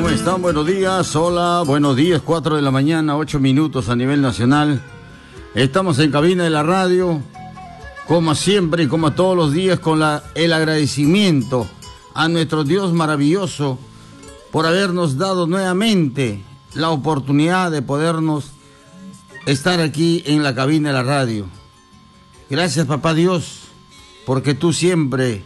¿Cómo están? Buenos días, hola, buenos días, 4 de la mañana, 8 minutos a nivel nacional. Estamos en cabina de la radio, como siempre y como todos los días, con el agradecimiento a nuestro Dios maravilloso por habernos dado nuevamente la oportunidad de podernos estar aquí en la cabina de la radio. Gracias, papá Dios, porque tú siempre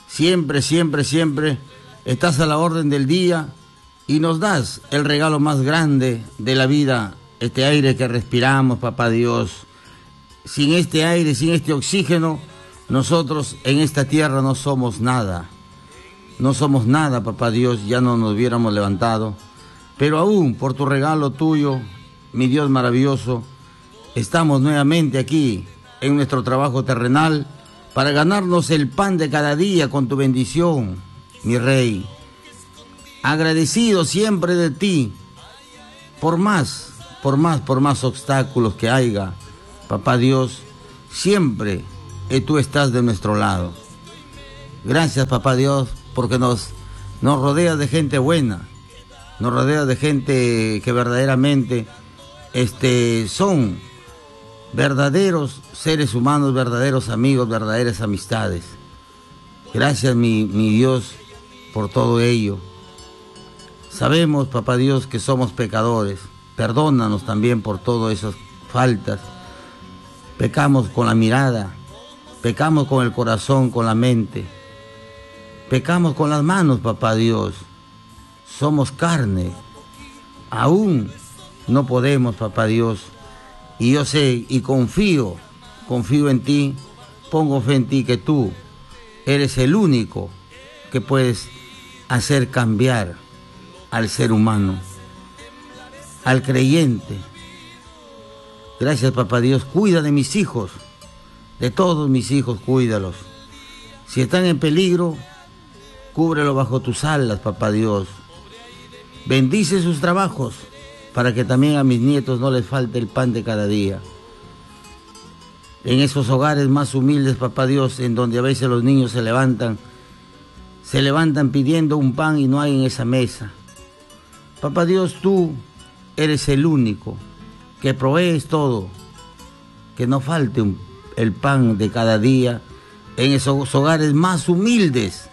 estás a la orden del día y nos das el regalo más grande de la vida, este aire que respiramos, papá Dios. Sin este aire, sin este oxígeno, nosotros en esta tierra no somos nada. No somos nada, papá Dios, ya no nos hubiéramos levantado. Pero aún por tu regalo tuyo, mi Dios maravilloso, estamos nuevamente aquí en nuestro trabajo terrenal para ganarnos el pan de cada día con tu bendición, mi Rey. Agradecido siempre de ti, por más obstáculos que haya, papá Dios, siempre tú estás de nuestro lado. Gracias, papá Dios, porque nos rodeas de gente buena, nos rodeas de gente que verdaderamente son verdaderos seres humanos, verdaderos amigos, verdaderas amistades. Gracias, mi Dios, por todo ello. Sabemos, papá Dios, que somos pecadores. Perdónanos también por todas esas faltas. Pecamos con la mirada, pecamos con el corazón, con la mente. Pecamos con las manos, papá Dios. Somos carne. Aún no podemos, papá Dios. Y yo sé y confío en ti, pongo fe en ti, que tú eres el único que puedes hacer cambiar al ser humano, al creyente. Gracias, papá Dios. Cuida de mis hijos, de todos mis hijos, cuídalos. Si están en peligro, cúbrelo bajo tus alas, papá Dios. Bendice sus trabajos, para que también a mis nietos no les falte el pan de cada día. En esos hogares más humildes, papá Dios, en donde a veces los niños se levantan pidiendo un pan y no hay en esa mesa. Papá Dios, tú eres el único que provees todo, que no falte el pan de cada día en esos hogares más humildes.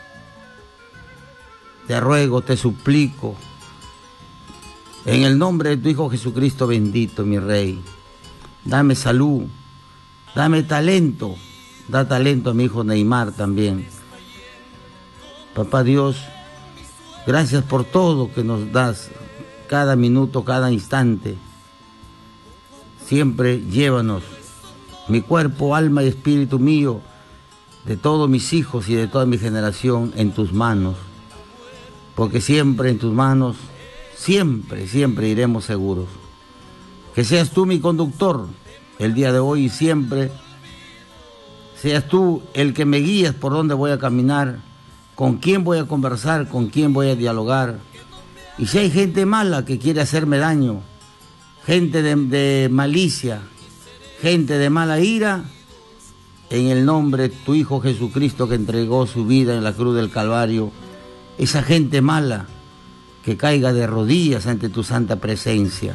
Te ruego, te suplico, en el nombre de tu Hijo Jesucristo bendito, mi Rey, dame salud, dame talento, da talento a mi hijo Neymar también. Papá Dios, gracias por todo que nos das, cada minuto, cada instante. Siempre llévanos, mi cuerpo, alma y espíritu mío, de todos mis hijos y de toda mi generación, en tus manos, porque siempre en tus manos, siempre iremos seguros. Que seas tú mi conductor el día de hoy y siempre. Seas tú el que me guías por dónde voy a caminar, con quién voy a conversar, con quién voy a dialogar. Y si hay gente mala que quiere hacerme daño, gente de malicia, gente de mala ira, en el nombre de tu Hijo Jesucristo, que entregó su vida en la cruz del Calvario, esa gente mala, que caiga de rodillas ante tu santa presencia.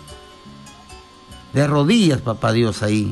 De rodillas, papá Dios, ahí.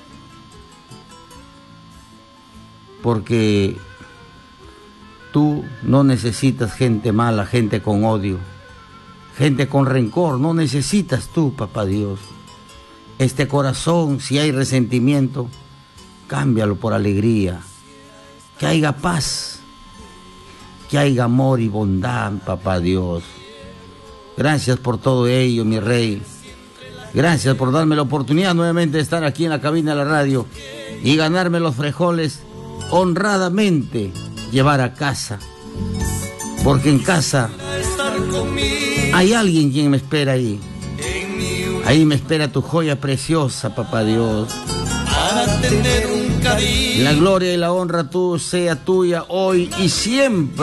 Porque tú no necesitas gente mala, gente con odio, gente con rencor. No necesitas tú, papá Dios. Este corazón, si hay resentimiento, cámbialo por alegría. Que haya paz, que haya amor y bondad, papá Dios. Gracias por todo ello, mi Rey. Gracias por darme la oportunidad nuevamente de estar aquí en la cabina de la radio y ganarme los frijoles honradamente, llevar a casa. Porque en casa hay alguien quien me espera ahí. Ahí me espera tu joya preciosa, papá Dios. La gloria y la honra sea tuya hoy y siempre.